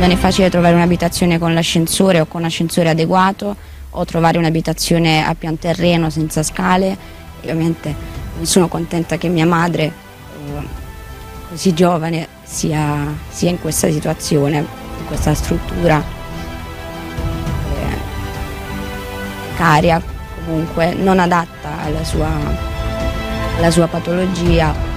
Non è facile trovare un'abitazione con l'ascensore o con ascensore adeguato, o trovare un'abitazione a pian terreno senza scale, e ovviamente non sono contenta che mia madre, così giovane, sia in questa situazione, in questa struttura precaria, comunque non adatta alla sua patologia.